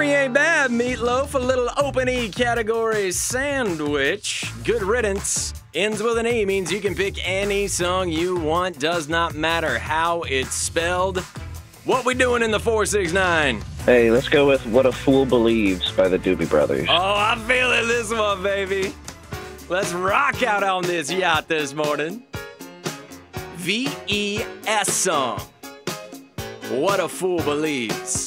Three ain't bad, Meatloaf. A little open E category sandwich. Good riddance. Ends with an E means you can pick any song you want. Does not matter how it's spelled. What we doing in the 469? Hey, let's go with What a Fool Believes by the Doobie Brothers. Oh, I'm feeling this one, baby. Let's rock out on this yacht this morning. VES song. What a Fool Believes.